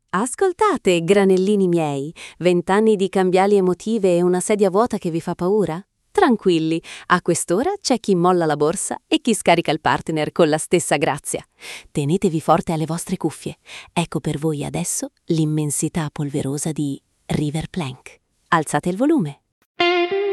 Ascoltate, granellini miei, 20 anni di cambiali emotive e una sedia vuota che vi fa paura? Tranquilli, a quest'ora c'è chi molla la borsa e chi scarica il partner con la stessa grazia. Tenetevi forte alle vostre cuffie. Ecco per voi adesso l'immensità polverosa di River Plank. Alzate il volume.